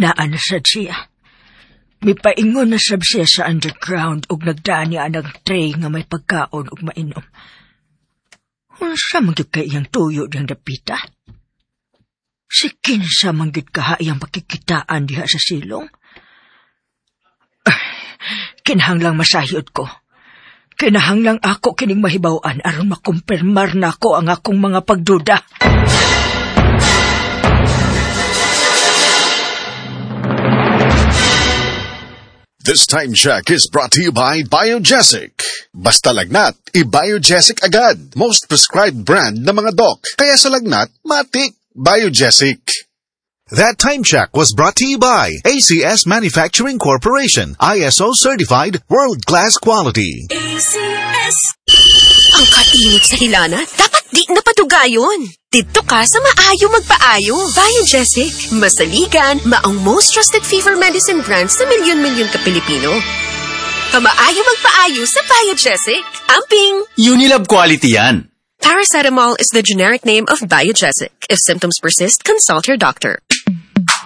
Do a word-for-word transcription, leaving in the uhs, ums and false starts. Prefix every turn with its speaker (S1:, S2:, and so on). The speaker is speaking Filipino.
S1: Naan na sad siya. Mipaingon na sab siya sa underground ug nagdaan niya ang tray nga may pagkaon ug mainom. Unsa man gyud kay iyang tuyo diyang dapita? Si kinsa man gyud kaha iyang pakikitaan diha sa silong? Ah, kinahanglang masayod ko. Kinahanglang ako kining mahibaw-an aron makumpirmar nako ang akong mga pagduda.
S2: This time check is brought to you by Biogesic. Basta lagnat, i-Biogesic agad. Most prescribed brand na mga doc. Kaya sa lagnat, matik. Biogesic.
S3: That time check was brought to you by A C S Manufacturing Corporation. I S O certified, world-class quality.
S4: A C S. Ang kainit sa hilana, dapat di napatugayon. Dito ka sa maayo magpaayo. Biogesic. Masaligan, maong most trusted fever medicine brand sa milyon-milyon ka Pilipino. Pamaayo magpaayo sa Biogesic. Amping!
S5: Unilab quality yan.
S4: Paracetamol is the generic name of Biogesic. If symptoms persist, consult your doctor.